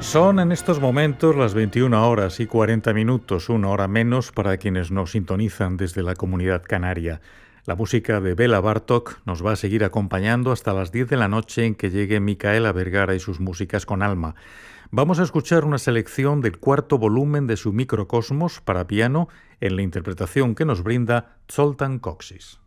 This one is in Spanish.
Son en estos momentos las 21 horas y 40 minutos, una hora menos para quienes nos sintonizan desde la Comunidad Canaria. La música de Bela Bartók nos va a seguir acompañando hasta las 10 de la noche en que llegue Micaela Vergara y sus músicas con alma. Vamos a escuchar una selección del cuarto volumen de su Microcosmos para piano en la interpretación que nos brinda Zoltán Kocsis.